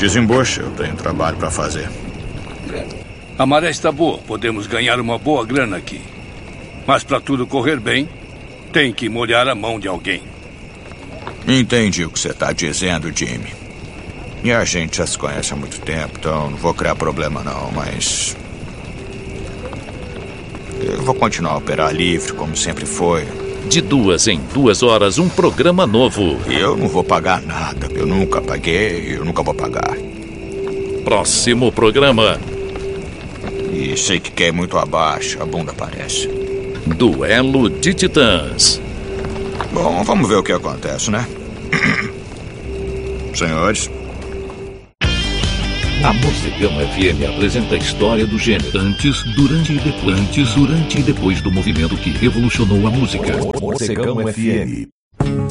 desembuche, eu tenho trabalho para fazer. A maré está boa, podemos ganhar uma boa grana aqui. Mas para tudo correr bem, tem que molhar a mão de alguém. Entendi o que você está dizendo, Jimmy. E a gente já se conhece há muito tempo, então não vou criar problema não, mas... eu vou continuar a operar livre, como sempre foi. De 2 em 2 horas, um programa novo. E eu não vou pagar nada. Eu nunca paguei, eu nunca vou pagar. Próximo programa. E sei que quer ir muito abaixo, a bunda aparece. Duelo de Titãs. Bom, vamos ver o que acontece, né? Senhores... A Mocegão FM apresenta a história do gênero antes, durante e depois do movimento que revolucionou a música. Mocegão FM.